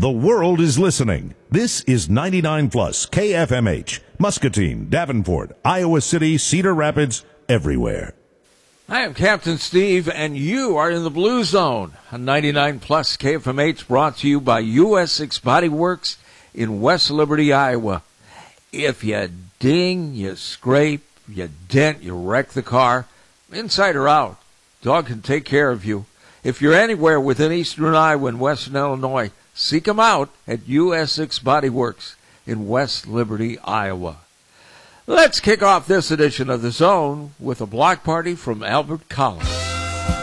The world is listening. This is 99 Plus KFMH, Muscatine, Davenport, Iowa City, Cedar Rapids, everywhere. I am Captain Steve, and you are in the Blue Zone. 99 Plus KFMH brought to you by US6 Body Works in West Liberty, Iowa. If you ding, you scrape, you dent, you wreck the car, inside or out, dog can take care of you. If you're anywhere within eastern Iowa and western Illinois, seek them out at US6 Body Works in West Liberty, Iowa. Let's kick off this edition of The Zone with a block party from Albert Collins.